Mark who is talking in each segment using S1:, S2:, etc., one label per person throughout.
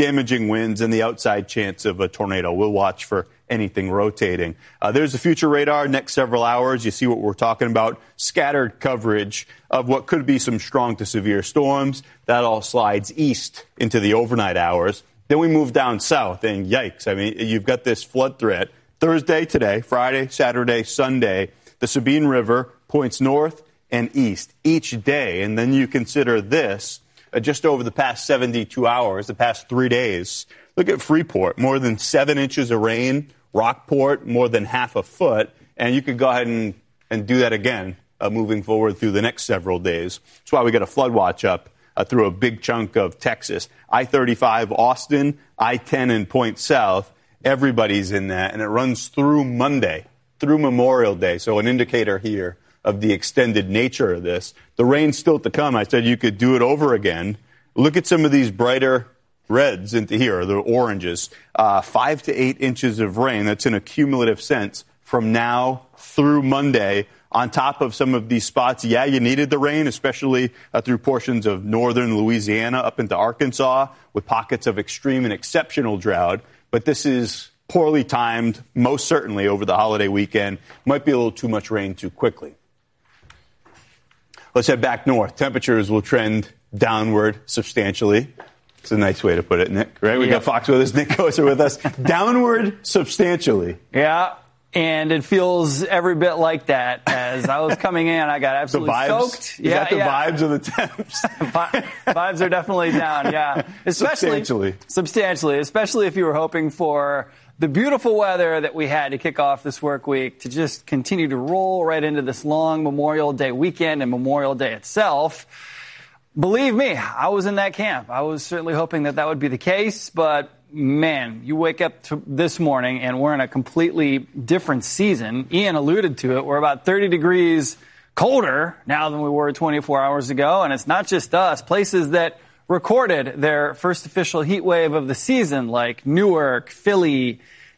S1: damaging winds, and the outside chance of a tornado. We'll watch for anything rotating. There's the future radar. Next several hours, you see what we're talking about. Scattered coverage of what could be some strong to severe storms. That all slides east into the overnight hours. Then we move down south, and yikes. I mean, you've got this flood threat. Thursday today, Friday, Saturday, Sunday, the Sabine River points north and east each day. And then you consider this, just over the past 72 hours, the past 3 days. Look at Freeport, more than 7 inches of rain. Rockport, more than half a foot. And you could go ahead and do that again moving forward through the next several days. That's why we got a flood watch up through a big chunk of Texas. I-35 Austin, I-10 and Point South, everybody's in that. And it runs through Monday, through Memorial Day. So an indicator here of the extended nature of this. The rain's still to come. I said you could do it over again. Look at some of these brighter reds into here, the oranges. 5 to 8 inches of rain. That's in a cumulative sense from now through Monday. On top of some of these spots, yeah, you needed the rain, especially through portions of northern Louisiana up into Arkansas with pockets of extreme and exceptional drought. But this is poorly timed, most certainly over the holiday weekend. Might be a little too much rain too quickly. Let's head back north. Temperatures will trend downward substantially. It's a nice way to put it, Nick, right? We got Fox with us. Nick Koser with us. Downward substantially.
S2: Yeah, and it feels every bit like that. As I was coming in, I got absolutely soaked.
S1: You got the vibes of the temps.
S2: Vibes are definitely down, yeah. Substantially, especially if you were hoping for the beautiful weather that we had to kick off this work week to just continue to roll right into this long Memorial Day weekend and Memorial Day itself. Believe me, I was in that camp. I was certainly hoping that would be the case, but man, you wake up to this morning and we're in a completely different season. Ian alluded to it. We're about 30 degrees colder now than we were 24 hours ago, and it's not just us. Places that recorded their first official heat wave of the season, like Newark, Philly,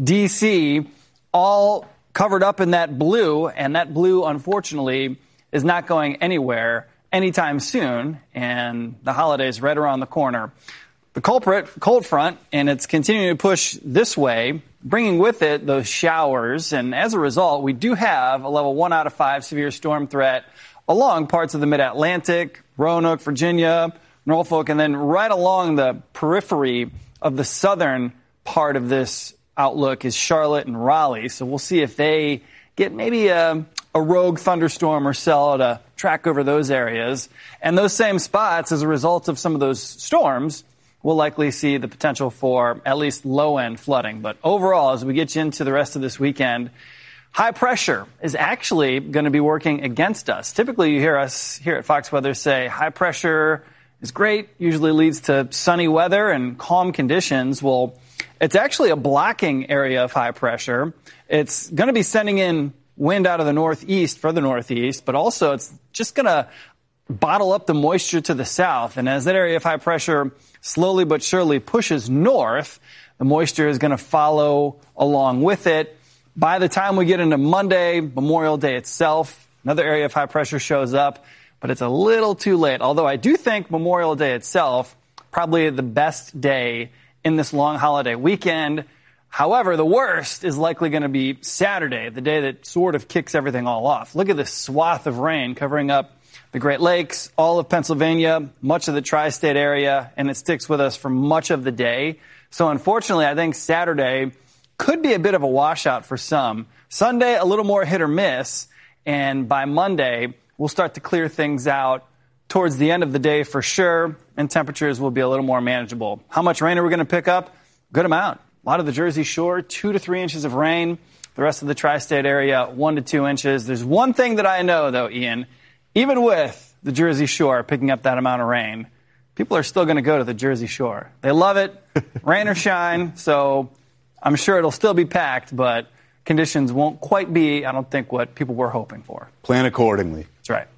S2: D.C., all covered up in that blue, and that blue, unfortunately, is not going anywhere anytime soon, and the holidays right around the corner. The culprit, cold front, and it's continuing to push this way, bringing with it those showers, and as a result, we do have a level 1 out of 5 severe storm threat along parts of the mid-Atlantic, Roanoke, Virginia, Norfolk, and then right along the periphery of the southern part of this outlook is Charlotte and Raleigh. So we'll see if they get maybe a rogue thunderstorm or so to track over those areas. And those same spots, as a result of some of those storms, we'll likely see the potential for at least low-end flooding. But overall, as we get into the rest of this weekend, high pressure is actually going to be working against us. Typically, you hear us here at Fox Weather say high pressure is great, usually leads to sunny weather and calm conditions. Well, it's actually a blocking area of high pressure. It's going to be sending in wind out of the northeast for the northeast, but also it's just going to bottle up the moisture to the south. And as that area of high pressure slowly but surely pushes north, the moisture is going to follow along with it. By the time we get into Monday, Memorial Day itself, another area of high pressure shows up, but it's a little too late. Although I do think Memorial Day itself, probably the best day in this long holiday weekend. However, the worst is likely going to be Saturday, the day that sort of kicks everything all off. Look at this swath of rain covering up the Great Lakes, all of Pennsylvania, much of the tri-state area, and it sticks with us for much of the day. So unfortunately, I think Saturday could be a bit of a washout for some. Sunday, a little more hit or miss, and by Monday, we'll start to clear things out towards the end of the day for sure, and temperatures will be a little more manageable. How much rain are we going to pick up? Good amount. A lot of the Jersey Shore, 2 to 3 inches of rain. The rest of the tri-state area, 1 to 2 inches. There's one thing that I know, though, Ian. Even with the Jersey Shore picking up that amount of rain, people are still going to go to the Jersey Shore. They love it, rain or shine, so I'm sure it'll still be packed, but conditions won't quite be, I don't think, what people were hoping for.
S1: Plan accordingly.
S2: That's right.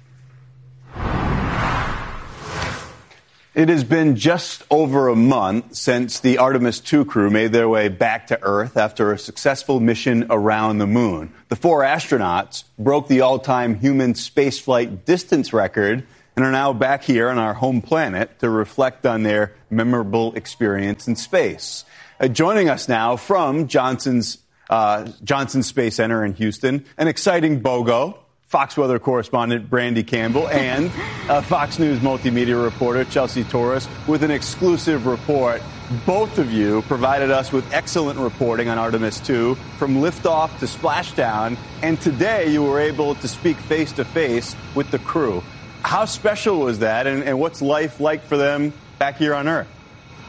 S1: It has been just over a month since the Artemis II crew made their way back to Earth after a successful mission around the moon. The 4 astronauts broke the all-time human spaceflight distance record and are now back here on our home planet to reflect on their memorable experience in space. Joining us now from Johnson Space Center in Houston, an exciting BOGO, Fox weather correspondent Brandy Campbell, and Fox News multimedia reporter Chelsea Torres with an exclusive report. Both of you provided us with excellent reporting on Artemis II, from liftoff to splashdown, and today you were able to speak face-to-face with the crew. How special was that, and what's life like for them back here on Earth?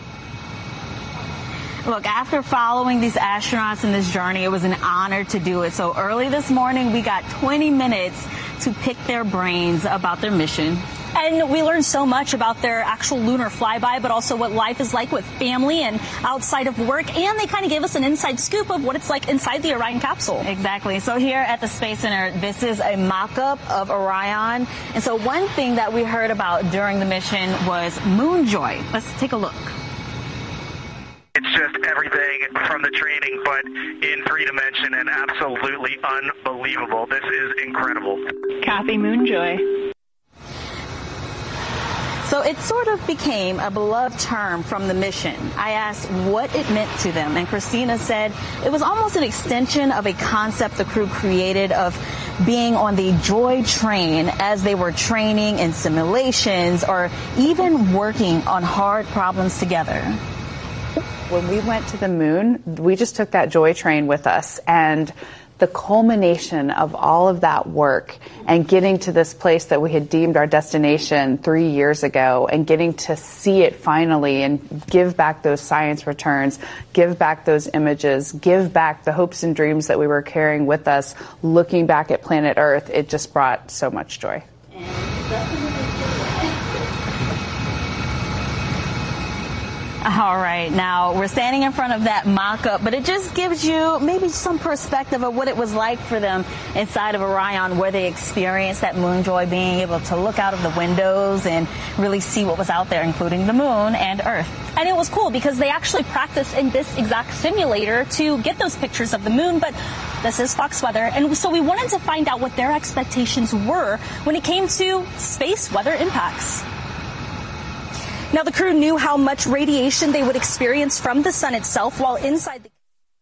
S3: Look, after following these astronauts in this journey, it was an honor to do it. So early this morning, we got 20 minutes to pick their brains about their mission.
S4: And we learned so much about their actual lunar flyby, but also what life is like with family and outside of work. And they kind of gave us an inside scoop of what it's like inside the Orion capsule.
S3: Exactly. So here at the Space Center, this is a mock-up of Orion. And so one thing that we heard about during the mission was moon joy. Let's take a look.
S5: It's just everything from the training, but in 3D and absolutely unbelievable. This is incredible.
S3: Copy, Moonjoy. So it sort of became a beloved term from the mission. I asked what it meant to them, and Christina said it was almost an extension of a concept the crew created of being on the Joy train as they were training in simulations or even working on hard problems together.
S6: When we went to the moon, we just took that Joy train with us, and the culmination of all of that work and getting to this place that we had deemed our destination 3 years ago and getting to see it finally and give back those science returns, give back those images, give back the hopes and dreams that we were carrying with us, looking back at planet Earth, it just brought so much joy.
S3: All right, now we're standing in front of that mock-up, but it just gives you maybe some perspective of what it was like for them inside of Orion, where they experienced that moon joy, being able to look out of the windows and really see what was out there, including the moon and Earth.
S4: And it was cool because they actually practiced in this exact simulator to get those pictures of the moon, but this is Fox Weather, and so we wanted to find out what their expectations were when it came to space weather impacts. Now, the crew knew how much radiation they would experience from the sun itself while inside the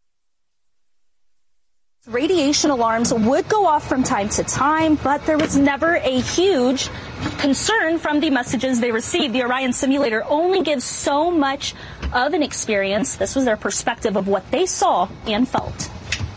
S4: radiation alarms would go off from time to time, but there was never a huge concern from the messages they received. The Orion simulator only gives so much of an experience. This was their perspective of what they saw and felt.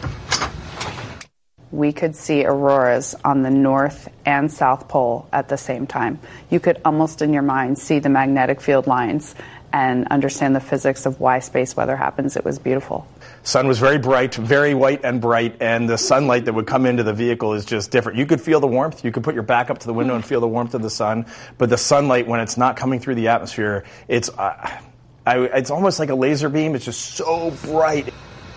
S6: We could see auroras on the North and South Pole at the same time. You could almost in your mind see the magnetic field lines and understand the physics of why space weather happens. It was beautiful.
S7: Sun was very bright, very white and bright, and the sunlight that would come into the vehicle is just different. You could feel the warmth. You could put your back up to the window and feel the warmth of the sun, but the sunlight, when it's not coming through the atmosphere, it's almost like a laser beam. It's just so bright.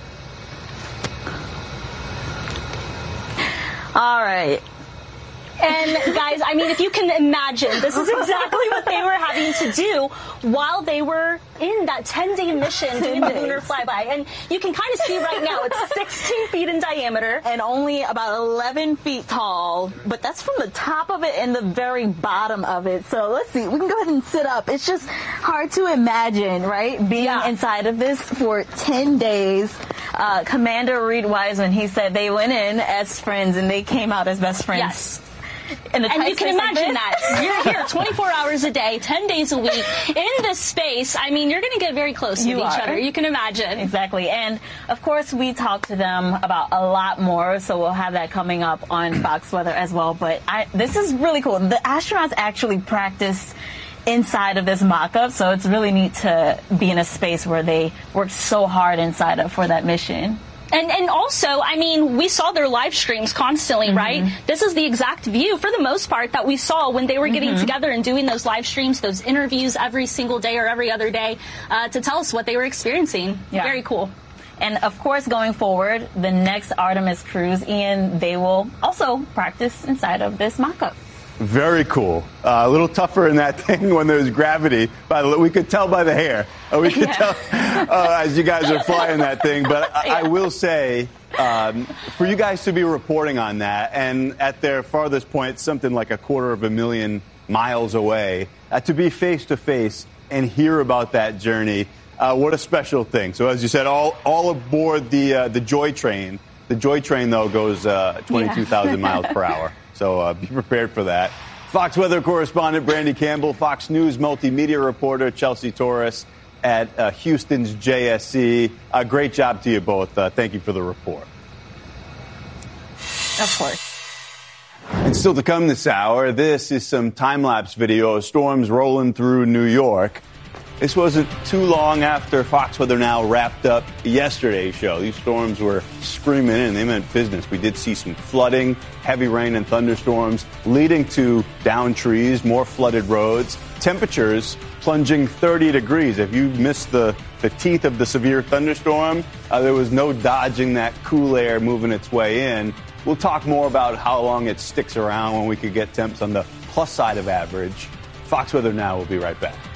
S3: All right.
S4: And guys, I mean, if you can imagine, this is exactly what they were having to do while they were in that 10-day mission doing the lunar flyby. And you can kind of see right now, it's 16 feet in diameter.
S3: And only about 11 feet tall. But that's from the top of it and the very bottom of it. So let's see, we can go ahead and sit up. It's just hard to imagine, right? Being inside of this for 10 days. Commander Reed Wiseman, he said they went in as friends and they came out as best friends.
S4: Yes. And you can imagine that. You're here 24 hours a day, 10 days a week, in this space. I mean, you're going to get very close to each other. You can imagine.
S3: Exactly. And, of course, we talked to them about a lot more, so we'll have that coming up on Fox Weather as well. But this is really cool. The astronauts actually practice inside of this mock-up, so it's really neat to be in a space where they worked so hard inside of for that mission.
S4: And also, I mean, we saw their live streams constantly, right? This is the exact view, for the most part, that we saw when they were getting together and doing those live streams, those interviews every single day or every other day to tell us what they were experiencing. Yeah. Very cool.
S3: And, of course, going forward, the next Artemis cruise, Ian, they will also practice inside of this mock-up.
S1: Very cool. A little tougher in that thing when there's gravity. By the way, we could tell by the hair. We could tell as you guys are flying that thing. But I will say, for you guys to be reporting on that, and at their farthest point, something like 250,000 miles away, to be face to face and hear about that journey. What a special thing. So as you said, all aboard the Joy Train. The Joy Train, though, goes 22,000 miles per hour. So be prepared for that. Fox weather correspondent Brandy Campbell, Fox News multimedia reporter Chelsea Torres at Houston's JSC. Great job to you both. Thank you for the report.
S3: Of course.
S1: And still to come this hour, this is some time-lapse video of storms rolling through New York. This wasn't too long after Fox Weather Now wrapped up yesterday's show. These storms were screaming in. They meant business. We did see some flooding, heavy rain and thunderstorms leading to downed trees, more flooded roads, temperatures plunging 30 degrees. If you missed the teeth of the severe thunderstorm, there was no dodging that cool air moving its way in. We'll talk more about how long it sticks around when we could get temps on the plus side of average. Fox Weather Now will be right back.